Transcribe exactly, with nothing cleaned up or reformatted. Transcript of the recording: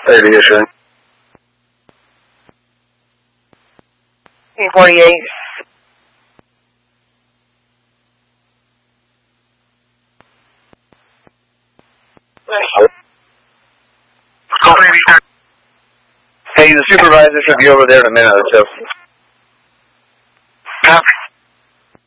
thirty, yes, sir. eight forty-eight. Hey, the supervisor should be over there in a minute or so. Copy.